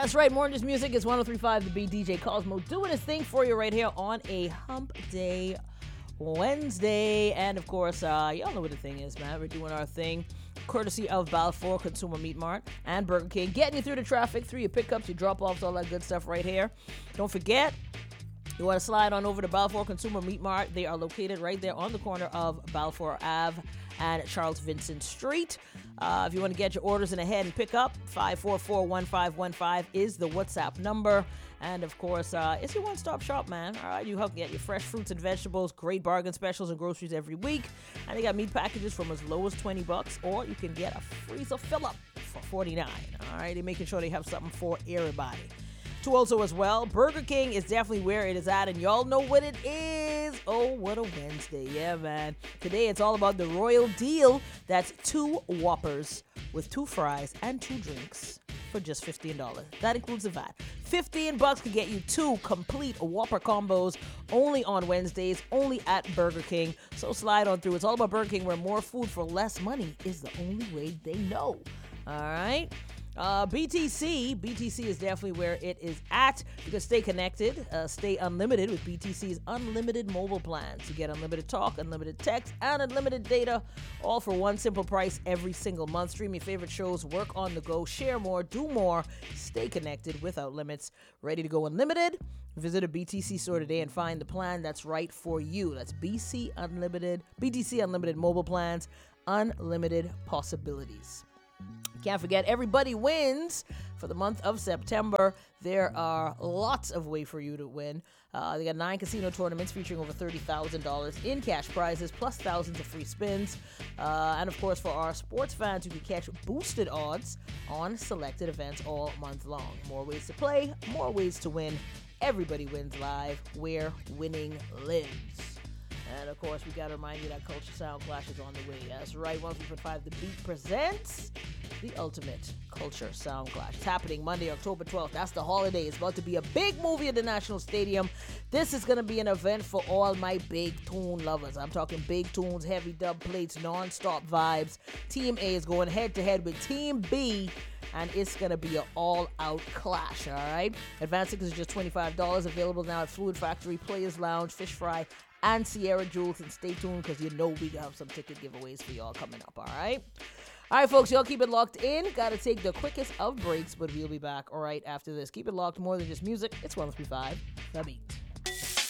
That's right. More than just music. It's 103.5 The Beat. DJ Cosmo doing his thing for you right here on a Hump Day Wednesday. And of course, y'all know what the thing is, man. We're doing our thing courtesy of Balfour Consumer Meat Mart and Burger King, getting you through the traffic, through your pickups, your drop-offs, all that good stuff right here. Don't forget, you want to slide on over to Balfour Consumer Meat Mart. They are located right there on the corner of Balfour Ave and Charles Vincent Street. If you want to get your orders in ahead and pick up, 544-1515 is the WhatsApp number. And of course, it's your one-stop shop, man. All right, you help get your fresh fruits and vegetables, great bargain specials and groceries every week. And they got meat packages from as low as $20, or you can get a freezer fill-up for $49. All right, they're making sure they have something for everybody. To also as well, Burger King is definitely where it is at, and y'all know what it is. Oh, what a Wednesday. Yeah, man. Today it's all about the royal deal. That's 2 Whoppers with 2 fries and 2 drinks for just $15. That includes the VAT. $15 can get you 2 complete Whopper combos only on Wednesdays, only at Burger King. So slide on through. It's all about Burger King, where more food for less money is the only way they know. All right? BTC is definitely where it is at. You can stay connected, stay unlimited with BTC's unlimited mobile plans. You get unlimited talk, unlimited text, and unlimited data, all for one simple price every single month. Stream your favorite shows, work on the go, share more, do more, stay connected without limits. Ready to go unlimited? Visit a BTC store today and find the plan that's right for you. That's BTC Unlimited mobile plans, unlimited possibilities. Can't forget, everybody wins for the month of September. There are lots of ways for you to win. They got 9 casino tournaments featuring over $30,000 in cash prizes, plus thousands of free spins. And of course, for our sports fans, you can catch boosted odds on selected events all month long. More ways to play, more ways to win. Everybody wins live, where winning lives. And of course, we got to remind you that Culture Sound Clash is on the way. That's right, 103.5 The Beat presents the Ultimate Culture Sound Clash. It's happening Monday, October 12th. That's the holiday. It's about to be a big movie at the National Stadium. This is going to be an event for all my big tune lovers. I'm talking big tunes, heavy dub plates, non-stop vibes. Team A is going head-to-head with Team B, and it's going to be an all-out clash, all right? Advance tickets are just $25. Available now at Fluid Factory, Players Lounge, Fish Fry, and Sierra Jewels. And stay tuned, because you know we have some ticket giveaways for y'all coming up, all right? All right, folks, y'all keep it locked in. Got to take the quickest of breaks, but we'll be back, all right, after this. Keep it locked. More than just music. It's 103.5 The Beat.